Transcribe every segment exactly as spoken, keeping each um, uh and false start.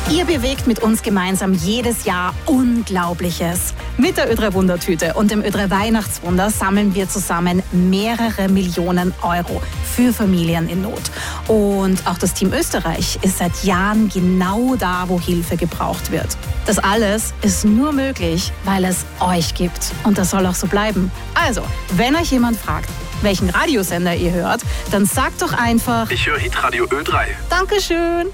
Ihr bewegt mit uns gemeinsam jedes Jahr Unglaubliches. Mit der Ö drei Wundertüte und dem Ö drei Weihnachtswunder sammeln wir zusammen mehrere Millionen Euro für Familien in Not. Und auch das Team Österreich ist seit Jahren genau da, wo Hilfe gebraucht wird. Das alles ist nur möglich, weil es euch gibt. Und das soll auch so bleiben. Also, wenn euch jemand fragt, welchen Radiosender ihr hört, dann sagt doch einfach: Ich höre Hitradio Ö drei. Dankeschön.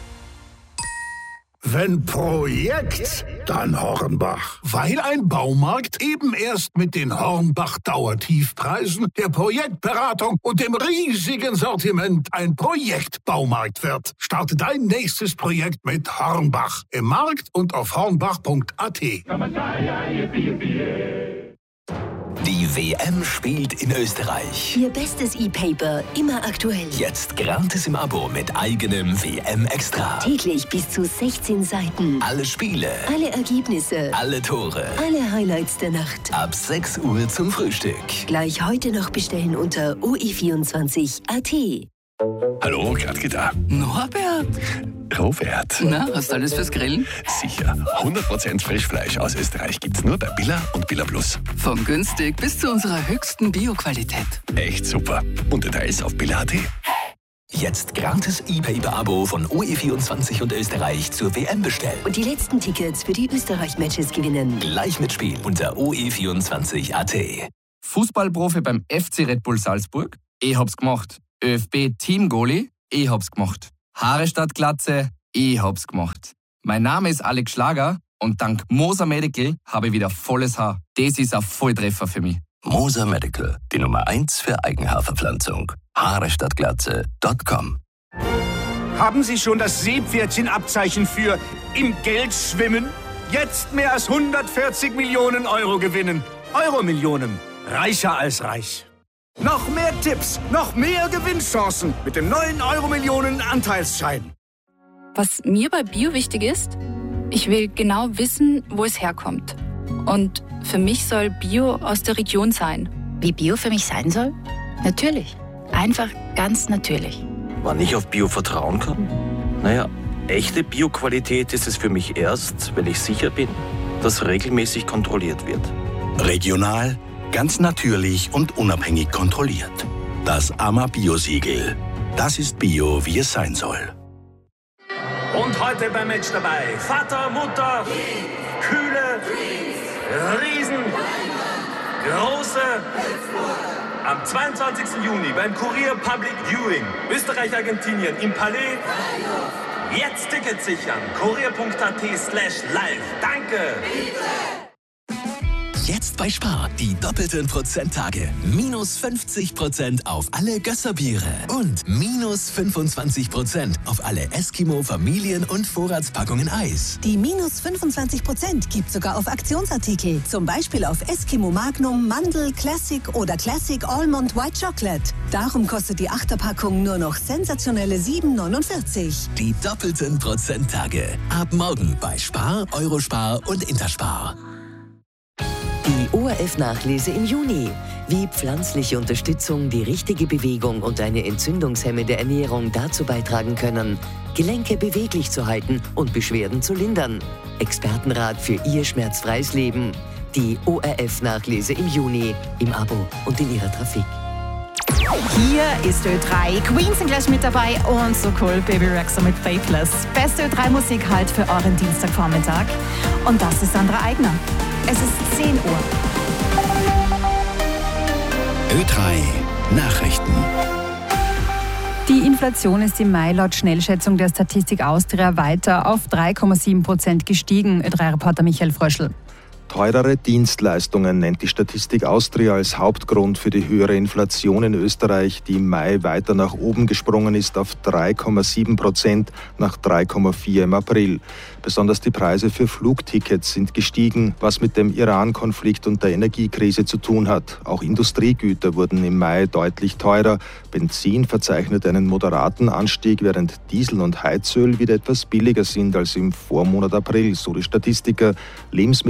Wenn Projekt, dann Hornbach. Weil ein Baumarkt eben erst mit den Hornbach-Dauertiefpreisen, der Projektberatung und dem riesigen Sortiment ein Projektbaumarkt wird. Starte dein nächstes Projekt mit Hornbach. Im Markt und auf hornbach punkt a t. Die W M spielt in Österreich. Ihr bestes E-Paper, immer aktuell. Jetzt gratis im Abo mit eigenem W M-Extra. Täglich bis zu sechzehn Seiten. Alle Spiele. Alle Ergebnisse. Alle Tore. Alle Highlights der Nacht. Ab sechs Uhr zum Frühstück. Gleich heute noch bestellen unter o e vierundzwanzig punkt a t. Hallo, Gradke da. Norbert. Robert. Na, hast du alles fürs Grillen? Sicher. hundert Prozent Frischfleisch aus Österreich gibt's nur bei Billa und Billa Plus. Von günstig bis zu unserer höchsten Bio-Qualität. Echt super. Und Details auf billa punkt a t. Jetzt gratis E-Paper-Abo von O E vierundzwanzig und Österreich zur W M bestellen. Und die letzten Tickets für die Österreich-Matches gewinnen. Gleich mitspielen unter o e vierundzwanzig punkt a t. Fußballprofi beim F C Red Bull Salzburg? Ich hab's gemacht. ÖFB-Team-Goalie? Ich hab's gemacht. Haare statt Glatze? Ich hab's gemacht. Mein Name ist Alex Schlager und dank Moser Medical habe ich wieder volles Haar. Das ist ein Volltreffer für mich. Moser Medical, die Nummer eins für Eigenhaarverpflanzung. Haare statt Glatze Punkt com. Haben Sie schon das Seepferdchenabzeichen für im Geld schwimmen? Jetzt mehr als hundertvierzig Millionen Euro gewinnen. Euro-Millionen. Reicher als reich. Noch mehr Tipps, noch mehr Gewinnchancen mit dem neuen Euro-Millionen-Anteilsschein. Was mir bei Bio wichtig ist, ich will genau wissen, wo es herkommt. Und für mich soll Bio aus der Region sein. Wie Bio für mich sein soll? Natürlich. Einfach ganz natürlich. Wann ich auf Bio vertrauen kann? Naja, echte Bio-Qualität ist es für mich erst, wenn ich sicher bin, dass regelmäßig kontrolliert wird. Regional, ganz natürlich und unabhängig kontrolliert. Das A M A Bio-Siegel. Das ist Bio, wie es sein soll. Und heute beim Match dabei Vater, Mutter, Kühle, Riesen, Große. Am zweiundzwanzigsten Juni beim Kurier Public Viewing Österreich-Argentinien im Palais. Jetzt Tickets sichern. kurier punkt a t slash live. Danke. Jetzt bei Spar die doppelten Prozenttage. Minus fünfzig Prozent auf alle Gösserbiere und minus fünfundzwanzig Prozent auf alle Eskimo Familien- und Vorratspackungen Eis. Die minus fünfundzwanzig Prozent gibt sogar auf Aktionsartikel. Zum Beispiel auf Eskimo Magnum, Mandel, Classic oder Classic Almond White Chocolate. Darum kostet die Achterpackung nur noch sensationelle sieben neunundvierzig. Die doppelten Prozenttage. Ab morgen bei Spar, Eurospar und Interspar. Die O R F-Nachlese im Juni. Wie pflanzliche Unterstützung, die richtige Bewegung und eine entzündungshemmende Ernährung dazu beitragen können, Gelenke beweglich zu halten und Beschwerden zu lindern. Expertenrat für Ihr schmerzfreies Leben. Die O R F-Nachlese im Juni. Im Abo und in Ihrer Trafik. Hier ist Ö drei. Queen sind gleich mit dabei und so cool, Baby Rexha mit Faithless. Beste Ö drei Musik halt für euren Dienstagvormittag. Und das ist Sandra Eigner. Es ist zehn Uhr. Ö drei Nachrichten. Die Inflation ist im Mai laut Schnellschätzung der Statistik Austria weiter auf drei Komma sieben Prozent gestiegen. Ö drei Reporter Michael Fröschl. Teurere Dienstleistungen nennt die Statistik Austria als Hauptgrund für die höhere Inflation in Österreich, die im Mai weiter nach oben gesprungen ist auf drei Komma sieben Prozent nach drei Komma vier im April. Besonders die Preise für Flugtickets sind gestiegen, was mit dem Iran-Konflikt und der Energiekrise zu tun hat. Auch Industriegüter wurden im Mai deutlich teurer. Benzin verzeichnet einen moderaten Anstieg, während Diesel und Heizöl wieder etwas billiger sind als im Vormonat April, so die Statistiker. Lebensmittel, Tabak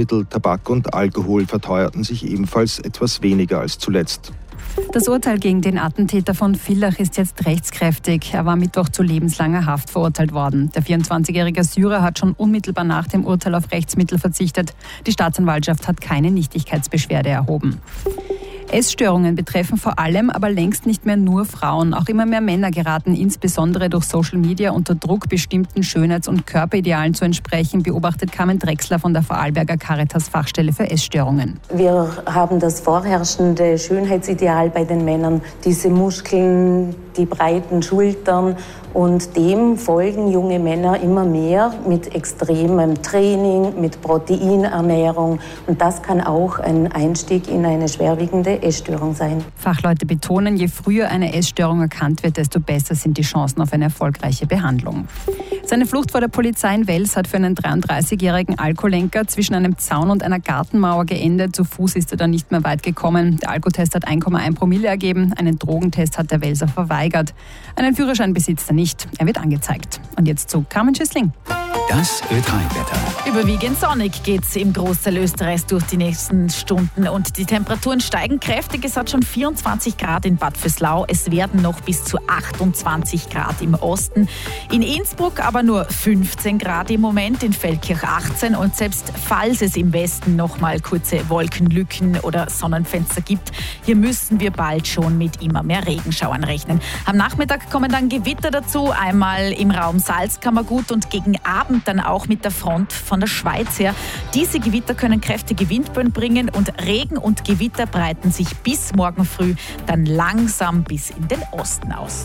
Tabak und Alkohol verteuerten sich ebenfalls etwas weniger als zuletzt. Das Urteil gegen den Attentäter von Villach ist jetzt rechtskräftig. Er war Mittwoch zu lebenslanger Haft verurteilt worden. Der vierundzwanzigjährige Syrer hat schon unmittelbar nach dem Urteil auf Rechtsmittel verzichtet. Die Staatsanwaltschaft hat keine Nichtigkeitsbeschwerde erhoben. Essstörungen betreffen vor allem, aber längst nicht mehr nur Frauen. Auch immer mehr Männer geraten insbesondere durch Social Media unter Druck, bestimmten Schönheits- und Körperidealen zu entsprechen, beobachtet Carmen Drechsler von der Vorarlberger Caritas-Fachstelle für Essstörungen. Wir haben das vorherrschende Schönheitsideal bei den Männern, diese Muskeln, die breiten Schultern, und dem folgen junge Männer immer mehr mit extremem Training, mit Proteinernährung, und das kann auch ein Einstieg in eine schwerwiegende Essstörung sein. Fachleute betonen, je früher eine Essstörung erkannt wird, desto besser sind die Chancen auf eine erfolgreiche Behandlung. Seine Flucht vor der Polizei in Wels hat für einen dreiunddreißigjährigen Alkoholenker zwischen einem Zaun und einer Gartenmauer geendet. Zu Fuß ist er dann nicht mehr weit gekommen. Der Alkotest hat eins Komma eins Promille ergeben. Einen Drogentest hat der Welser verweigert. Einen Führerschein besitzt er nicht. Er wird angezeigt. Und jetzt zu Carmen Schüssling. Das Ö drei Wetter. Überwiegend sonnig geht's im Großteil Österreichs durch die nächsten Stunden und die Temperaturen steigen kräftig. Es hat schon vierundzwanzig Grad in Bad Vöslau. Es werden noch bis zu achtundzwanzig Grad im Osten. In Innsbruck aber nur fünfzehn Grad im Moment, in Feldkirch achtzehn, und selbst falls es im Westen noch mal kurze Wolkenlücken oder Sonnenfenster gibt, hier müssen wir bald schon mit immer mehr Regenschauern rechnen. Am Nachmittag kommen dann Gewitter dazu, einmal im Raum Salzkammergut und gegen Abend dann auch mit der Front von der Schweiz her. Diese Gewitter können kräftige Windböen bringen und Regen und Gewitter breiten sich bis morgen früh dann langsam bis in den Osten aus.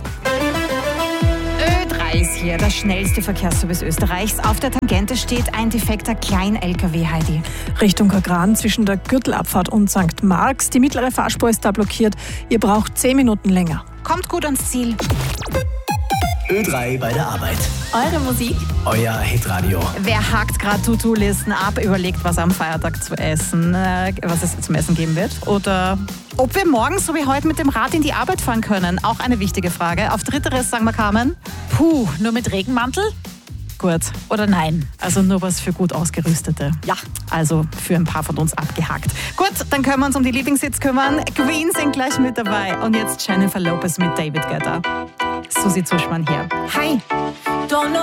Ö drei ist hier, der schnellste Verkehrsservice Österreichs. Auf der Tangente steht ein defekter Klein-L K W, Heidi. Richtung Kagran zwischen der Gürtelabfahrt und Sankt Marx. Die mittlere Fahrspur ist da blockiert. Ihr braucht zehn Minuten länger. Kommt gut ans Ziel. Ö drei bei der Arbeit. Eure Musik? Euer Hitradio. Wer hakt gerade To-Do-Listen ab, überlegt, was am Feiertag zu essen, äh, was es zum Essen geben wird? Oder ob wir morgen, so wie heute, mit dem Rad in die Arbeit fahren können? Auch eine wichtige Frage. Auf Dritteres sagen wir Carmen. Puh, nur mit Regenmantel? Gut. Oder nein? Also nur was für gut Ausgerüstete. Ja, also für ein paar von uns abgehakt. Gut, dann können wir uns um die Lieblingshits kümmern. Queen sind gleich mit dabei. Und jetzt Jennifer Lopez mit David Guetta. Susi Zuschmann hier. Hi! Don't know